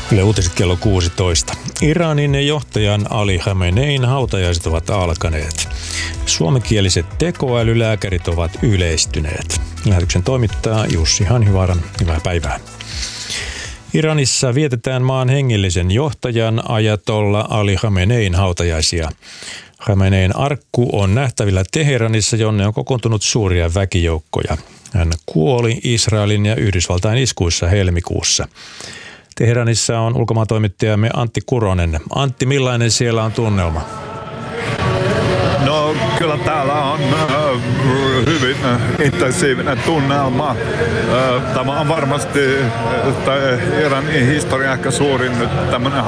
Yle Uutiset kello 16. Iranin johtajan Ali Khamenein hautajaiset ovat alkaneet. Suomenkieliset tekoälylääkärit ovat yleistyneet. Lähetyksen toimittaa Jussi Hanhivaaran. Hyvää päivää. Iranissa vietetään maan hengellisen johtajan ajatolla Ali Khamenein hautajaisia. Khamenein arkku on nähtävillä Teheranissa, jonne on kokoontunut suuria väkijoukkoja. Hän kuoli Israelin ja Yhdysvaltain iskuissa helmikuussa. Teheranissa on ulkomaantoimittajamme Antti Kuronen. Antti, millainen siellä on tunnelma? No kyllä täällä on hyvin intensiivinen tunnelma. Tämä on varmasti Iranin historian ehkä suurin nyt tämmöinen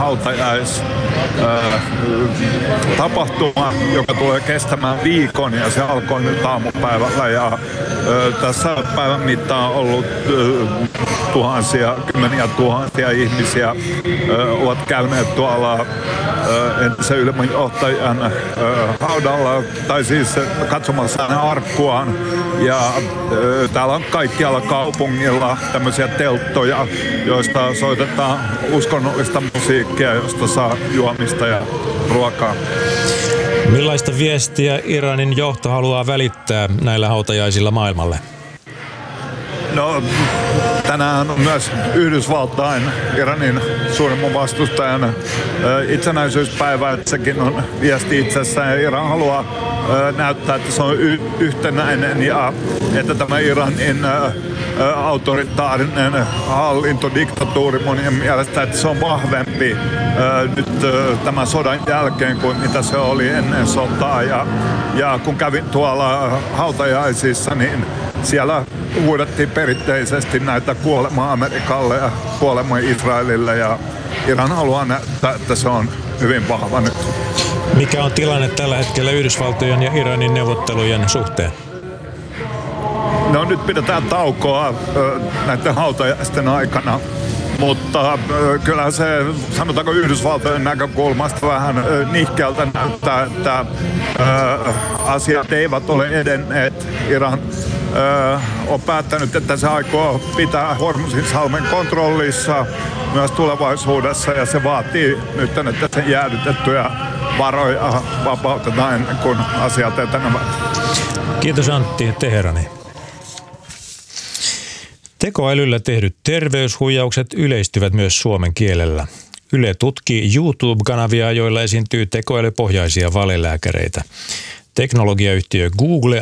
hautajaista-tapahtuma, joka tulee kestämään viikon, ja se alkoi nyt aamupäivällä. Ja tässä päivän mittaan on ollut kymmeniä tuhansia ihmisiä ovat käyneet tuolla entisen ylijohtajan haudalla, tai siis katsomassa hänen arkkuaan. Ja täällä on kaikkialla kaupungilla tämmöisiä telttoja, joista soitetaan uskonnollista musiikkia, josta saa juomista ja ruokaa. Millaista viestiä Iranin johto haluaa välittää näillä hautajaisilla maailmalle? No, tänään on myös Yhdysvaltain, Iranin suurimman vastustajan itsenäisyyspäivä. Sekin on viesti itsessään. Iran haluaa näyttää, että se on yhtenäinen ja että tämä Iranin autoritaarinen hallintodiktatuuri monien mielestä, että se on vahvempi nyt tämän sodan jälkeen kuin mitä se oli ennen sotaa. Ja kun kävin tuolla hautajaisissa, niin siellä huudettiin perinteisesti näitä kuolema Amerikalle ja kuolema Israelille, ja Iran haluaa näyttää, että se on hyvin vahva nyt. Mikä on tilanne tällä hetkellä Yhdysvaltojen ja Iranin neuvottelujen suhteen? No nyt pidetään taukoa näiden hautajaisten aikana, mutta kyllä se, sanotaanko Yhdysvaltojen näkökulmasta vähän nihkeältä näyttää, että asiat eivät ole edenneet. Iran on päättänyt, että se aikoo pitää Hormuzinsalmen kontrollissa myös tulevaisuudessa, ja se vaatii nyt, että sen jäädytettyjä varoja vapautetaan ennen kuin asiat etenevät. Kiitos Antti, Teherani. Tekoälyllä tehdyt terveyshuijaukset yleistyvät myös suomen kielellä. Yle tutkii YouTube-kanavia, joilla esiintyy tekoälypohjaisia valelääkäreitä. Teknologiayhtiö Google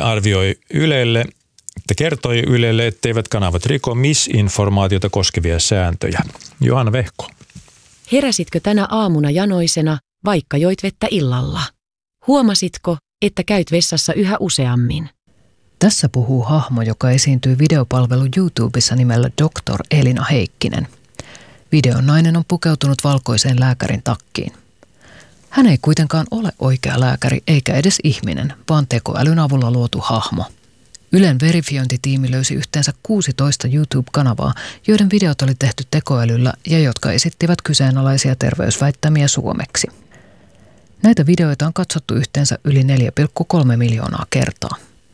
kertoi Ylelle, etteivät kanavat riko misinformaatiota koskevia sääntöjä. Johanna Vehko. Heräsitkö tänä aamuna janoisena, vaikka joit vettä illalla? Huomasitko, että käyt vessassa yhä useammin? Tässä puhuu hahmo, joka esiintyy videopalvelu YouTubessa nimellä Dr. Elina Heikkinen. Videon nainen on pukeutunut valkoiseen lääkärin takkiin. Hän ei kuitenkaan ole oikea lääkäri eikä edes ihminen, vaan tekoälyn avulla luotu hahmo. Ylen verifiointitiimi löysi yhteensä 16 YouTube-kanavaa, joiden videot oli tehty tekoälyllä ja jotka esittivät kyseenalaisia terveysväittämiä suomeksi. Näitä videoita on katsottu yhteensä yli 4,3 miljoonaa kertaa.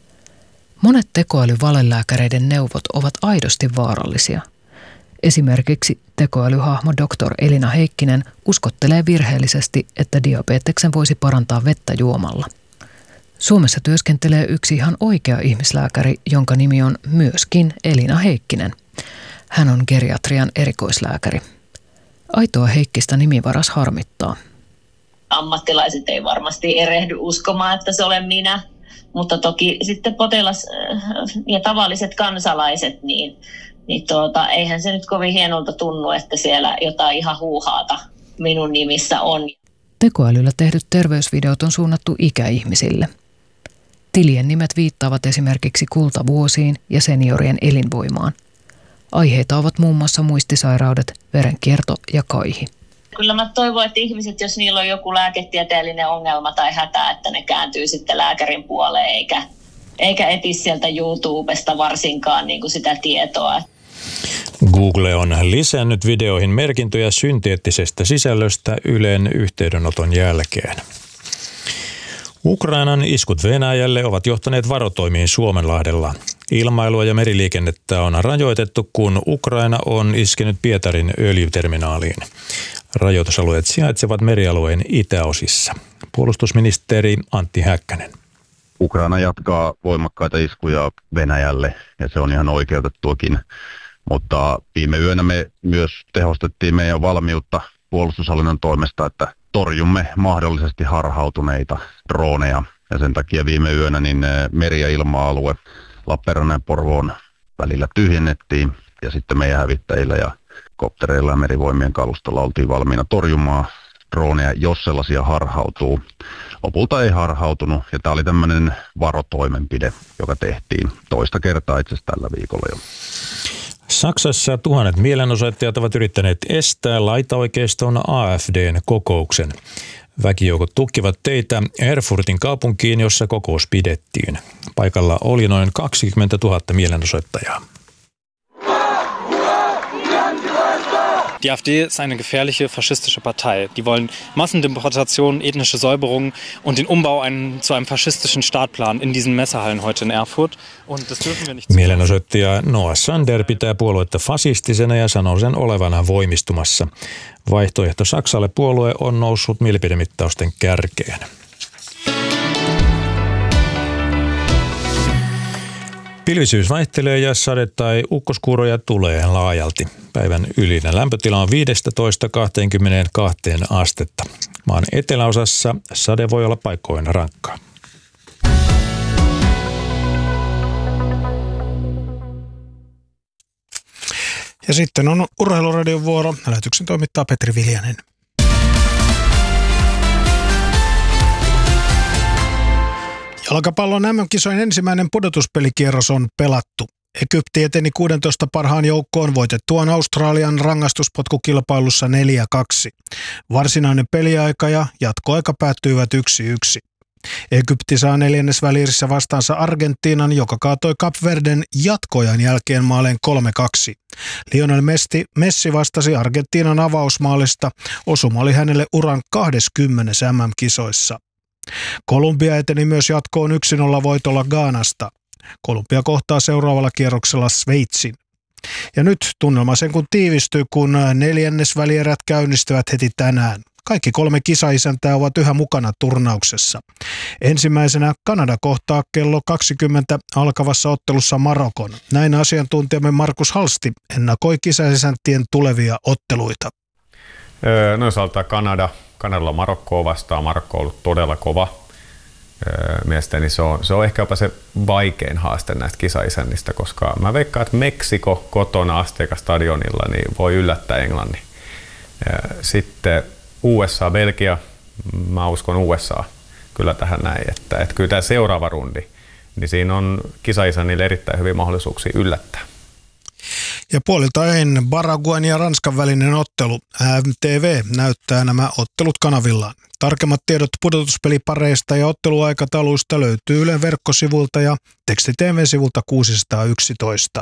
Monet tekoälyvalelääkäreiden neuvot ovat aidosti vaarallisia. Esimerkiksi tekoälyhahmo Dr. Elina Heikkinen uskottelee virheellisesti, että diabeteksen voisi parantaa vettä juomalla. Suomessa työskentelee yksi ihan oikea ihmislääkäri, jonka nimi on myöskin Elina Heikkinen. Hän on geriatrian erikoislääkäri. Aitoa Heikkistä nimivaras harmittaa. Ammattilaiset ei varmasti erehdy uskomaan, että se olen minä. Mutta toki sitten potilas ja tavalliset kansalaiset, niin eihän se nyt kovin hienolta tunnu, että siellä jotain ihan huuhaata minun nimissä on. Tekoälyllä tehdyt terveysvideot on suunnattu ikäihmisille. Tilien nimet viittaavat esimerkiksi kultavuosiin ja seniorien elinvoimaan. Aiheita ovat muun muassa muistisairaudet, verenkierto ja kaihi. Kyllä mä toivon, että ihmiset, jos niillä on joku lääketieteellinen ongelma tai hätä, että ne kääntyy sitten lääkärin puoleen eikä etsi sieltä YouTubesta varsinkaan niin kuin sitä tietoa. Google on lisännyt videoihin merkintöjä synteettisestä sisällöstä Ylen yhteydenoton jälkeen. Ukrainan iskut Venäjälle ovat johtaneet varotoimiin Suomenlahdella. Ilmailua ja meriliikennettä on rajoitettu, kun Ukraina on iskenyt Pietarin öljyterminaaliin. Rajoitusalueet sijaitsevat merialueen itäosissa. Puolustusministeri Antti Häkkänen. Ukraina jatkaa voimakkaita iskuja Venäjälle ja se on ihan oikeutettuakin, mutta viime yönä me myös tehostettiin meidän valmiutta puolustushallinnon toimesta, että torjumme mahdollisesti harhautuneita droneja ja sen takia viime yönä niin meri- ja ilma-alue Lappeenrannan ja Porvoon välillä tyhjennettiin ja sitten meidän hävittäjillä ja koptereilla ja merivoimien kalustolla oltiin valmiina torjumaan droneja, jos sellaisia harhautuu. Lopulta ei harhautunut ja tämä oli tämmöinen varotoimenpide, joka tehtiin toista kertaa itse asiassa tällä viikolla jo. Saksassa tuhannet mielenosoittajat ovat yrittäneet estää laitaoikeiston AfDn kokouksen. Väkijoukot tukkivat teitä Erfurtin kaupunkiin, jossa kokous pidettiin. Paikalla oli noin 20 000 mielenosoittajaa. Die AfD ist eine gefährliche faschistische Partei. Die wollen Massendeportationen, ethnische Säuberungen und den Umbau zu einem faschistischen Staatplan in diesen Messehallen heute in Erfurt. Und das dürfen wir nicht. Mielenosoittaja Noah Sander pitää puoluetta fasistisena ja sanoo sen olevana voimistumassa. Vaihtoehto Saksalle puolue on noussut mielipidemittausten kärkeen. Pilvisyys vaihtelee ja sade- tai ukkoskuuroja tulee laajalti. Päivän ylinen lämpötila on 15–22 astetta. Maan eteläosassa sade voi olla paikoin rankkaa. Ja sitten on Urheiluradion vuoro. Lähetyksen toimittaa Petri Viljanen. Jalkapallon MM-kisojen ensimmäinen pudotuspelikierros on pelattu. Egypti eteni 16 parhaan joukkoon voitettuaan Australian rangaistuspotkukilpailussa 4-2. Varsinainen peliaika ja jatkoaika päättyivät 1-1. Egypti saa neljännesvälierissä vastaansa Argentiinan, joka kaatoi Kap Verden jatkoajan jälkeen maaleen 3-2. Lionel Messi vastasi Argentiinan avausmaalista. Osuma oli hänelle uran 20. MM-kisoissa. Kolumbia eteni myös jatkoon 1-0 voitolla Ghanasta. Kolumbia kohtaa seuraavalla kierroksella Sveitsin. Ja nyt tunnelma sen kun tiivistyy, kun neljännesvälierät käynnistyvät heti tänään. Kaikki 3 kisaisäntää ovat yhä mukana turnauksessa. Ensimmäisenä Kanada kohtaa kello 20 alkavassa ottelussa Marokon. Näin asiantuntijamme Markus Halsti ennakoi kisaisäntien tulevia otteluita. No jos aloittaa Kanadalla Marokkoa vastaan. Marokko on ollut todella kova. Mielestäni se on ehkä jopa se vaikein haaste näistä kisaisännistä, koska mä veikkaan, että Meksiko kotona Azteca stadionilla niin voi yllättää Englannin. Sitten USA, Belgia, mä uskon USA kyllä tähän näin, että kyllä tämä seuraava rundi, niin siinä on kisaisännille erittäin hyviä mahdollisuuksia yllättää. Ja puoliltaen Paraguayn ja Ranskan välinen ottelu. MTV näyttää nämä ottelut kanavillaan. Tarkemmat tiedot pudotuspelipareista ja otteluaikatauluista löytyy Ylen verkkosivulta ja teksti-TV-sivulta 611.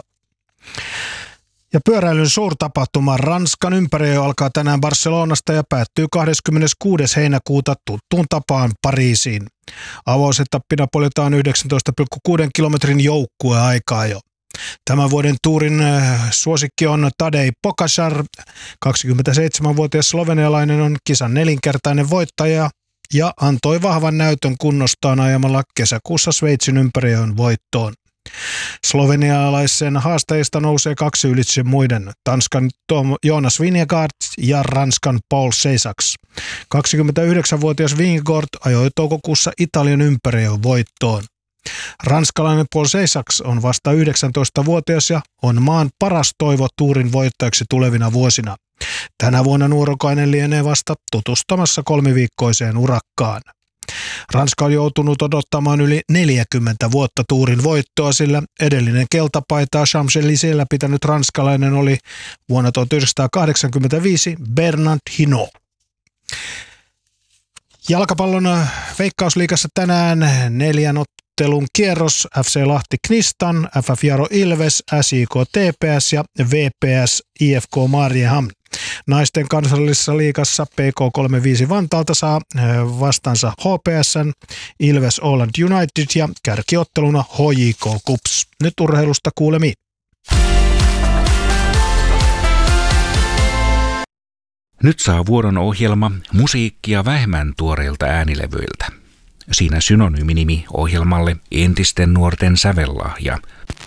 Ja pyöräilyn suurtapahtuma Ranskan ympäröi alkaa tänään Barcelonasta ja päättyy 26. heinäkuuta tuttuun tapaan Pariisiin. Avausettappina poljetaan 19,6 kilometrin joukkueaikaa jo. Tämän vuoden tuurin suosikki on Tadej Pogačar. 27-vuotias slovenialainen on kisan 4-kertainen voittaja ja antoi vahvan näytön kunnostaan ajamalla kesäkuussa Sveitsin ympäröön voittoon. Slovenialaisen haasteista nousee 2 ylitse muiden, Tanskan Jonas Vingegaard ja Ranskan Paul Seisax. 29-vuotias Vingegaard ajoi toukokuussa Italian ympäröön voittoon. Ranskalainen Paul Seisax on vasta 19-vuotias ja on maan paras toivo tuurin voittajaksi tulevina vuosina. Tänä vuonna nuorukainen lienee vasta tutustumassa 3-viikkoiseen urakkaan. Ranska on joutunut odottamaan yli 40 vuotta tuurin voittoa, sillä edellinen keltapaitaa Champs-Élysées pitänyt ranskalainen oli vuonna 1985 Bernard Hinault. Jalkapallon Veikkausliigassa tänään 4 ottelun kierros: FC Lahti Knistan, FF Jaro Ilves, SJK TPS ja VPS IFK Mariehamn. Naisten kansallisessa liigassa PK35 Vantaalta saa vastansa HPS:n, Ilves Åland United ja kärkiotteluna HJK KuPS. Nyt urheilusta kuulemiin. Nyt saa vuoron ohjelma musiikkia vähemmän tuoreilta äänilevyiltä. Siinä synonyyminimi ohjelmalle entisten nuorten sävellahja.